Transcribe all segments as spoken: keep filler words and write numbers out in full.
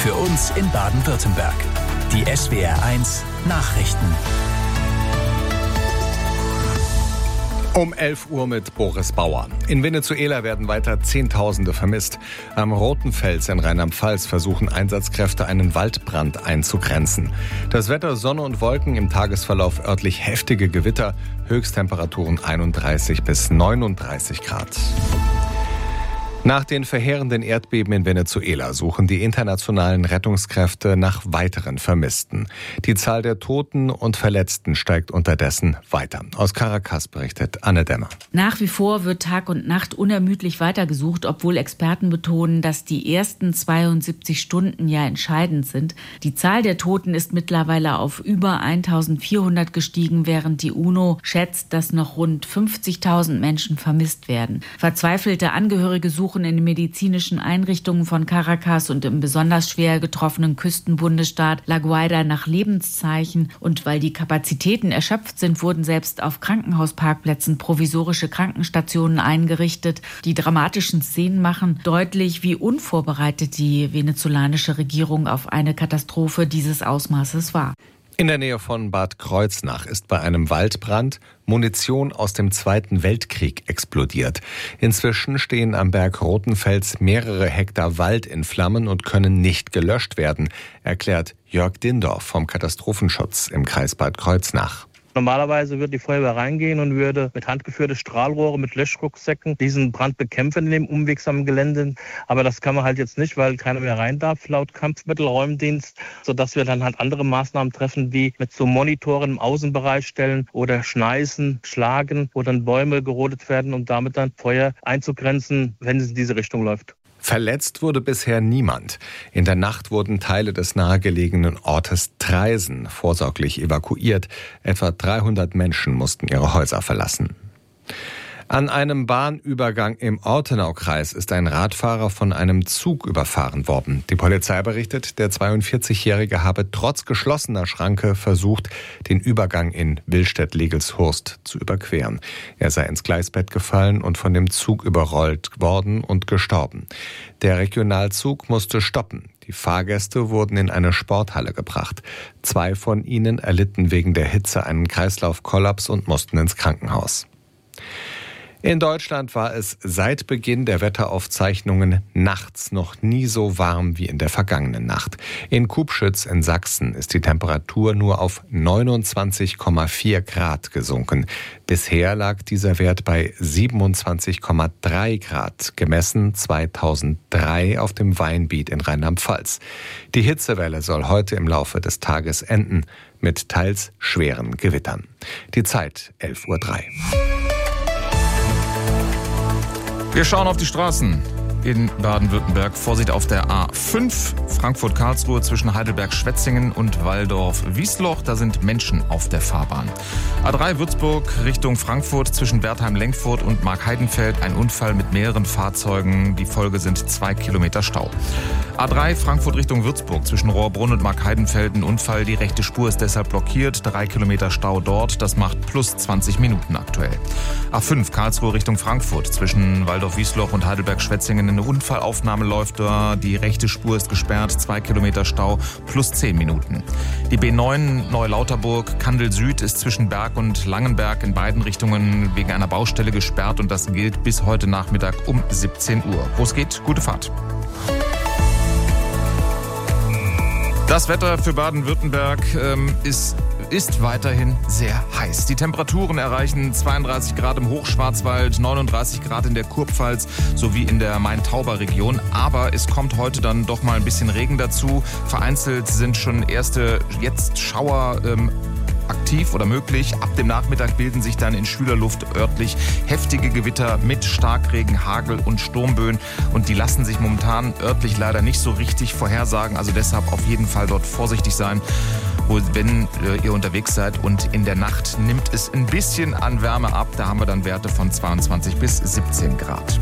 Für uns in Baden-Württemberg. Die S W R eins Nachrichten. Um elf Uhr mit Boris Bauer. In Venezuela werden weiter Zehntausende vermisst. Am Roten Fels in Rheinland-Pfalz versuchen Einsatzkräfte, einen Waldbrand einzugrenzen. Das Wetter: Sonne und Wolken, im Tagesverlauf örtlich heftige Gewitter, Höchsttemperaturen einunddreißig bis neununddreißig Grad. Nach den verheerenden Erdbeben in Venezuela suchen die internationalen Rettungskräfte nach weiteren Vermissten. Die Zahl der Toten und Verletzten steigt unterdessen weiter. Aus Caracas berichtet Anne Dämmer. Nach wie vor wird Tag und Nacht unermüdlich weitergesucht, obwohl Experten betonen, dass die ersten zweiundsiebzig Stunden ja entscheidend sind. Die Zahl der Toten ist mittlerweile auf über eintausendvierhundert gestiegen, während die UNO schätzt, dass noch rund fünfzigtausend Menschen vermisst werden. Verzweifelte Angehörige suchen in den medizinischen Einrichtungen von Caracas und im besonders schwer getroffenen Küstenbundesstaat La Guaira nach Lebenszeichen. Und weil die Kapazitäten erschöpft sind, wurden selbst auf Krankenhausparkplätzen provisorische Krankenstationen eingerichtet. Die dramatischen Szenen machen deutlich, wie unvorbereitet die venezolanische Regierung auf eine Katastrophe dieses Ausmaßes war. In der Nähe von Bad Kreuznach ist bei einem Waldbrand Munition aus dem Zweiten Weltkrieg explodiert. Inzwischen stehen am Berg Rotenfels mehrere Hektar Wald in Flammen und können nicht gelöscht werden, erklärt Jörg Dindorf vom Katastrophenschutz im Kreis Bad Kreuznach. Normalerweise würde die Feuerwehr reingehen und würde mit handgeführte Strahlrohre, mit Löschrucksäcken diesen Brand bekämpfen in dem unwegsamen Gelände. Aber das kann man halt jetzt nicht, weil keiner mehr rein darf, laut Kampfmittelräumdienst, sodass wir dann halt andere Maßnahmen treffen, wie mit so Monitoren im Außenbereich stellen oder Schneisen, schlagen, wo dann Bäume gerodet werden, um damit dann Feuer einzugrenzen, wenn es in diese Richtung läuft. Verletzt wurde bisher niemand. In der Nacht wurden Teile des nahegelegenen Ortes Traisen vorsorglich evakuiert. Etwa dreihundert Menschen mussten ihre Häuser verlassen. An einem Bahnübergang im Ortenaukreis ist ein Radfahrer von einem Zug überfahren worden. Die Polizei berichtet, der zweiundvierzigjährige habe trotz geschlossener Schranke versucht, den Übergang in Willstedt-Legelshurst zu überqueren. Er sei ins Gleisbett gefallen und von dem Zug überrollt worden und gestorben. Der Regionalzug musste stoppen. Die Fahrgäste wurden in eine Sporthalle gebracht. Zwei von ihnen erlitten wegen der Hitze einen Kreislaufkollaps und mussten ins Krankenhaus. In Deutschland war es seit Beginn der Wetteraufzeichnungen nachts noch nie so warm wie in der vergangenen Nacht. In Kubschütz in Sachsen ist die Temperatur nur auf neunundzwanzig Komma vier Grad gesunken. Bisher lag dieser Wert bei siebenundzwanzig Komma drei Grad, gemessen zweitausenddrei auf dem Weinbiet in Rheinland-Pfalz. Die Hitzewelle soll heute im Laufe des Tages enden, mit teils schweren Gewittern. Die Zeit elf Uhr drei. Wir schauen auf die Straßen in Baden-Württemberg. Vorsicht auf der A fünf, Frankfurt-Karlsruhe zwischen Heidelberg-Schwetzingen und Walldorf-Wiesloch. Da sind Menschen auf der Fahrbahn. A drei Würzburg Richtung Frankfurt zwischen Wertheim-Lenkfurt und Markheidenfeld. Ein Unfall mit mehreren Fahrzeugen. Die Folge sind zwei Kilometer Stau. A drei Frankfurt Richtung Würzburg zwischen Rohrbrunn und Markheidenfeld. Ein Unfall. Die rechte Spur ist deshalb blockiert. Drei Kilometer Stau dort. Das macht plus zwanzig Minuten aktuell. A fünf Karlsruhe Richtung Frankfurt zwischen Walldorf-Wiesloch und Heidelberg-Schwetzingen. Eine Unfallaufnahme läuft da, die rechte Spur ist gesperrt, zwei Kilometer Stau, plus zehn Minuten. Die B neun Neulauterburg, Kandel Süd ist zwischen Berg und Langenberg in beiden Richtungen wegen einer Baustelle gesperrt und das gilt bis heute Nachmittag um siebzehn Uhr. Wo es geht, gute Fahrt. Das Wetter für Baden-Württemberg ähm, ist, ist weiterhin sehr heiß. Die Temperaturen erreichen zweiunddreißig Grad im Hochschwarzwald, neununddreißig Grad in der Kurpfalz sowie in der Main-Tauber-Region. Aber es kommt heute dann doch mal ein bisschen Regen dazu. Vereinzelt sind schon erste jetzt Schauer ähm, aktiv oder möglich. Ab dem Nachmittag bilden sich dann in Schülerluft örtlich heftige Gewitter mit Starkregen, Hagel und Sturmböen. Und die lassen sich momentan örtlich leider nicht so richtig vorhersagen. Also deshalb auf jeden Fall dort vorsichtig sein, wenn ihr unterwegs seid. Und in der Nacht nimmt es ein bisschen an Wärme ab. Da haben wir dann Werte von zweiundzwanzig bis siebzehn Grad.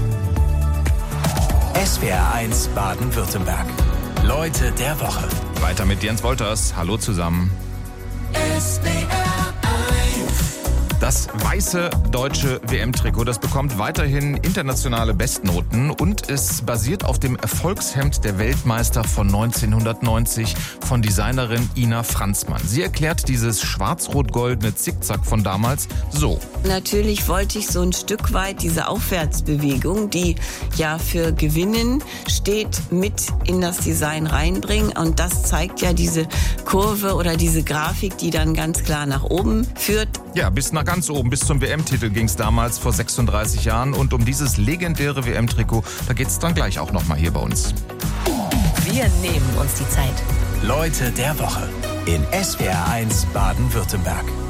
S W R eins Baden-Württemberg. Leute der Woche. Weiter mit Jens Wolters. Hallo zusammen. S W R eins Das weiße deutsche W M-Trikot, das bekommt weiterhin internationale Bestnoten und es basiert auf dem Erfolgshemd der Weltmeister von neunzehnhundertneunzig von Designerin Ina Franzmann. Sie erklärt dieses schwarz-rot-goldene Zickzack von damals so. Natürlich wollte ich so ein Stück weit diese Aufwärtsbewegung, die ja für Gewinnen steht, mit in das Design reinbringen. Und das zeigt ja diese Kurve oder diese Grafik, die dann ganz klar nach oben führt. Ja, bis nach ganz oben, bis zum W M-Titel ging es damals vor sechsunddreißig Jahren. Und um dieses legendäre W M-Trikot, da geht es dann gleich auch nochmal hier bei uns. Wir nehmen uns die Zeit. Leute der Woche in S W R eins Baden-Württemberg.